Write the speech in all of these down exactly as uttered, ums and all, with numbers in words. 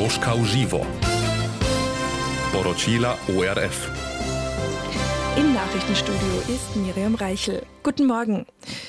Troszka u živo. Poročila O R F. Im Nachrichtenstudio ist Miriam Reichel. Guten Morgen.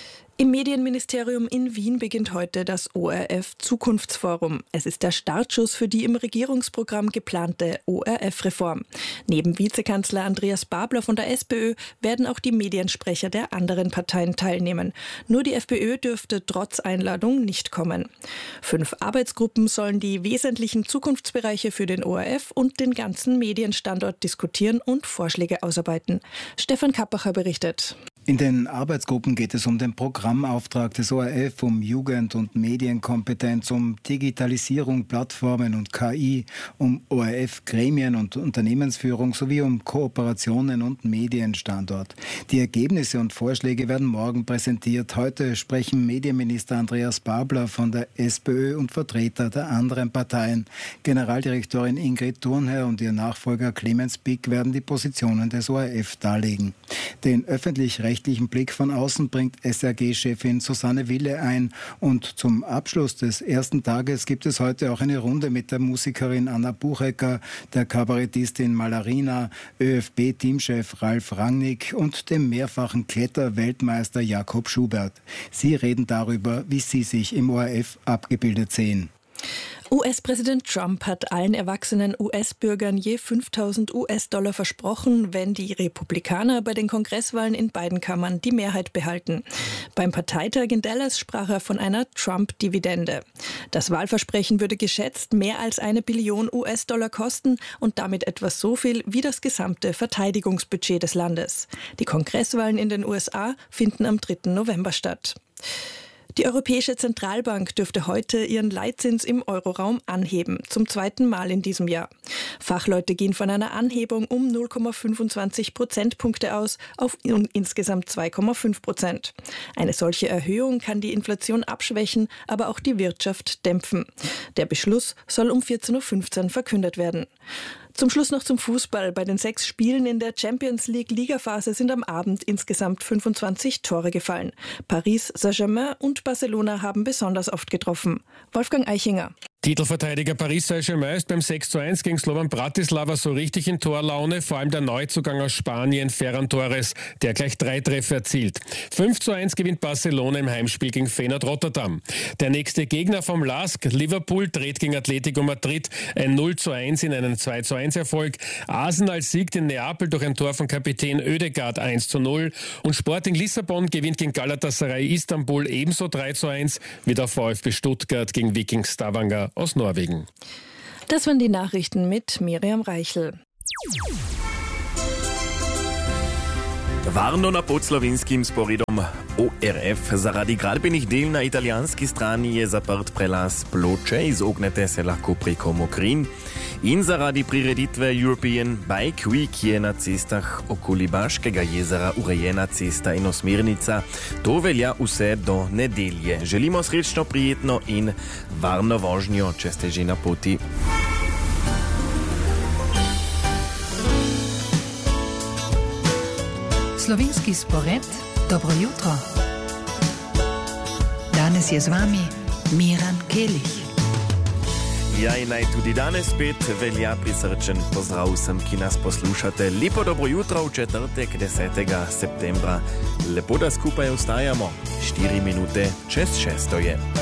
Im Medienministerium in Wien beginnt heute das O R F Zukunftsforum. Es ist der Startschuss für die im Regierungsprogramm geplante O R F-Reform. Neben Vizekanzler Andreas Babler von der SPÖ werden auch die Mediensprecher der anderen Parteien teilnehmen. Nur die FPÖ dürfte trotz Einladung nicht kommen. Fünf Arbeitsgruppen sollen die wesentlichen Zukunftsbereiche für den O R F und den ganzen Medienstandort diskutieren und Vorschläge ausarbeiten. Stefan Kappacher berichtet. In den Arbeitsgruppen geht es um den Programmauftrag des O R F, um Jugend- und Medienkompetenz, um Digitalisierung, Plattformen und K I, um O R F-Gremien und Unternehmensführung sowie um Kooperationen und Medienstandort. Die Ergebnisse und Vorschläge werden morgen präsentiert. Heute sprechen Medienminister Andreas Babler von der SPÖ und Vertreter der anderen Parteien. Generaldirektorin Ingrid Thurnherr und ihr Nachfolger Clemens Pick werden die Positionen des O R F darlegen. Den öffentlich-rechtlichen Blick von außen bringt S R G-Chefin Susanne Wille ein. Und zum Abschluss des ersten Tages gibt es heute auch eine Runde mit der Musikerin Anna Buchecker, der Kabarettistin Malarina, ÖFB-Teamchef Ralf Rangnick und dem mehrfachen Kletter-Weltmeister Jakob Schubert. Sie reden darüber, wie sie sich im O R F abgebildet sehen. U S-Präsident Trump hat allen erwachsenen U S-Bürgern je fünftausend U S-Dollar versprochen, wenn die Republikaner bei den Kongresswahlen in beiden Kammern die Mehrheit behalten. Beim Parteitag in Dallas sprach er von einer Trump-Dividende. Das Wahlversprechen würde geschätzt mehr als eine Billion U S-Dollar kosten und damit etwa so viel wie das gesamte Verteidigungsbudget des Landes. Die Kongresswahlen in den U S A finden am dritten November statt. Die Europäische Zentralbank dürfte heute ihren Leitzins im Euroraum anheben, zum zweiten Mal in diesem Jahr. Fachleute gehen von einer Anhebung um null Komma fünfundzwanzig Prozentpunkte aus auf insgesamt zwei Komma fünf Prozent. Eine solche Erhöhung kann die Inflation abschwächen, aber auch die Wirtschaft dämpfen. Der Beschluss soll um vierzehn Uhr fünfzehn verkündet werden. Zum Schluss noch zum Fußball. Bei den sechs Spielen in der Champions League Ligaphase sind am Abend insgesamt fünfundzwanzig Tore gefallen. Paris Saint-Germain und Barcelona haben besonders oft getroffen. Wolfgang Eichinger. Titelverteidiger Paris Saint-Germain ist beim sechs zu eins gegen Slovan Bratislava so richtig in Torlaune, vor allem der Neuzugang aus Spanien, Ferran Torres, der gleich drei Treffer erzielt. fünf zu eins gewinnt Barcelona im Heimspiel gegen Feyenoord Rotterdam. Der nächste Gegner vom L A S K, Liverpool, dreht gegen Atletico Madrid ein null zu eins in einen zwei zu eins Erfolg. Arsenal siegt in Neapel durch ein Tor von Kapitän Ødegaard eins zu null und Sporting Lissabon gewinnt gegen Galatasaray Istanbul ebenso drei zu eins wie der VfB Stuttgart gegen Viking Stavanger aus Norwegen. Das waren die Nachrichten mit Miriam Reichel. Varno na podslovinskim sporedom O R F zaradi gradbenih del na italijanski strani je zaprt prelaz Ploče, izognete se lahko preko Mokrin, in zaradi prireditve European Bike Week je na cestah okoli Baškega jezera urejena cesta enosmernica. To velja vse do nedelje. Želimo srečno, prijetno in varno vožnjo, če ste že na poti. Slovenski spored, dobro jutro. Danes je z vami Miran Kelić. Ja, in naj tudi danes spet velja prisrčen pozdrav vsem, ki nas poslušate. Lepo dobro jutro v četrtek, desetega septembra. Lepo, da skupaj ostajamo. Štiri minute čez šesto je.